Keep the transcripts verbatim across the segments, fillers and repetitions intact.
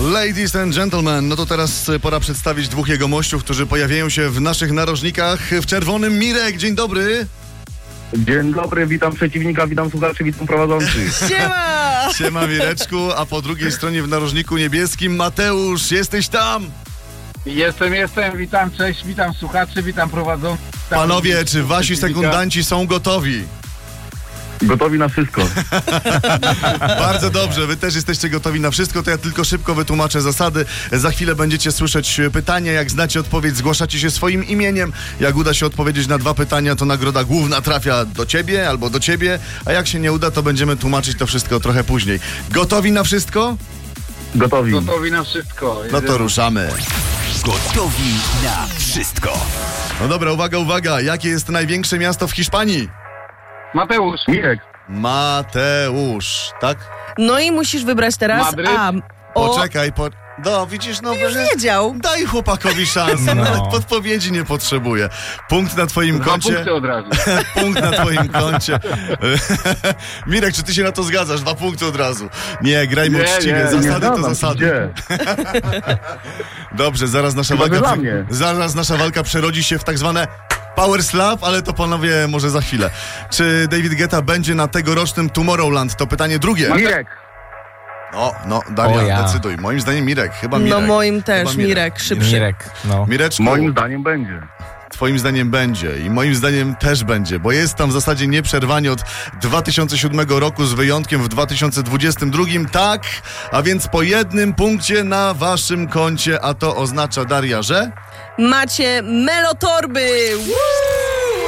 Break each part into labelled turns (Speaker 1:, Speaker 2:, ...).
Speaker 1: Ladies and gentlemen, no to teraz pora przedstawić dwóch jegomościów, którzy pojawiają się w naszych narożnikach. W czerwonym Mirek, dzień dobry.
Speaker 2: Dzień dobry, witam przeciwnika, witam słuchaczy, witam prowadzących.
Speaker 3: Siema!
Speaker 1: Siema Mireczku, a po drugiej stronie w narożniku niebieskim Mateusz, jesteś tam?
Speaker 4: Jestem, jestem, witam, cześć, witam słuchaczy, witam prowadzących.
Speaker 1: Panowie, czy wasi sekundanci są gotowi?
Speaker 2: Gotowi na wszystko.
Speaker 1: Bardzo dobrze, wy też jesteście gotowi na wszystko, to ja tylko szybko wytłumaczę zasady. Za chwilę będziecie słyszeć pytania, jak znacie odpowiedź, zgłaszacie się swoim imieniem. Jak uda się odpowiedzieć na dwa pytania, to nagroda główna trafia do ciebie albo do ciebie, a jak się nie uda, to będziemy tłumaczyć to wszystko trochę później. Gotowi na wszystko?
Speaker 2: Gotowi.
Speaker 4: Gotowi na wszystko.
Speaker 1: No to ruszamy.
Speaker 5: Gotowi na wszystko.
Speaker 1: No dobra, uwaga, uwaga, jakie jest największe miasto w Hiszpanii?
Speaker 4: Mateusz,
Speaker 2: Mirek,
Speaker 1: Mateusz, tak?
Speaker 3: No i musisz wybrać teraz
Speaker 4: Madryt?
Speaker 3: A. O,
Speaker 1: Poczekaj, po... No, widzisz, no...
Speaker 3: już wiedział.
Speaker 1: Daj chłopakowi szansę,
Speaker 5: No.
Speaker 1: nawet podpowiedzi nie potrzebuje. Punkt na twoim
Speaker 4: dwa
Speaker 1: koncie.
Speaker 4: punkty od razu.
Speaker 1: Punkt na twoim koncie. Mirek, czy ty się na to zgadzasz? Dwa punkty od razu. Nie, grajmy
Speaker 4: Nie,
Speaker 1: uczciwie.
Speaker 4: nie, nie
Speaker 1: Zasady
Speaker 2: nie
Speaker 1: to
Speaker 2: zgadzam,
Speaker 1: zasady.
Speaker 2: gdzie?
Speaker 1: Dobrze, zaraz nasza
Speaker 2: Chyba, że
Speaker 1: walka...
Speaker 2: dla mnie.
Speaker 1: Zaraz nasza walka przerodzi się w tak zwane Power Slap, ale to panowie może za chwilę. Czy David Guetta będzie na tegorocznym Tomorrowland? To pytanie drugie.
Speaker 2: Mirek,
Speaker 1: No, no, Daria,
Speaker 5: O ja.
Speaker 1: decyduj. Moim zdaniem Mirek, chyba Mirek.
Speaker 3: No moim też,
Speaker 1: Chyba
Speaker 3: Mirek, szybszy.
Speaker 5: Mirek, no.
Speaker 1: Mireczku,
Speaker 2: moim zdaniem będzie.
Speaker 1: twoim zdaniem będzie i moim zdaniem też będzie, bo jest tam w zasadzie nieprzerwanie od dwa tysiące siódmego roku z wyjątkiem w dwa tysiące dwudziestym drugim, tak, a więc po jednym punkcie na waszym koncie, a to oznacza, Daria, że...
Speaker 3: Macie melotorby! Woo!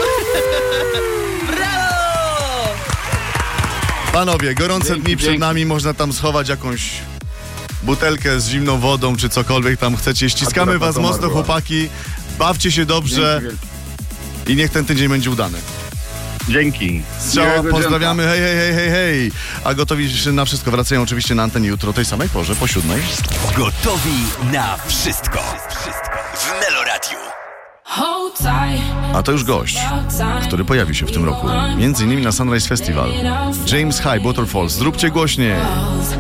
Speaker 3: Brawo!
Speaker 1: Panowie, gorące
Speaker 4: Dzięki,
Speaker 1: dni przed
Speaker 4: dzięki.
Speaker 1: nami, można tam schować jakąś butelkę z zimną wodą, czy cokolwiek tam chcecie. Ściskamy
Speaker 2: Akurat
Speaker 1: was
Speaker 2: na to
Speaker 1: mocno,
Speaker 2: marła.
Speaker 1: chłopaki, bawcie się dobrze
Speaker 4: Dzięki
Speaker 1: i niech ten tydzień będzie udany.
Speaker 2: Dzięki.
Speaker 1: Strzała,
Speaker 4: Miłego
Speaker 1: pozdrawiamy, hej, hej, hej, hej, hej. A gotowi na wszystko wracają oczywiście na antenie jutro o tej samej porze, po siódmej.
Speaker 5: Gotowi na wszystko. Wszystko w Meloradiu.
Speaker 1: A to już gość, który pojawi się w tym roku, między innymi na Sunrise Festival. James High Waterfalls, zróbcie głośniej.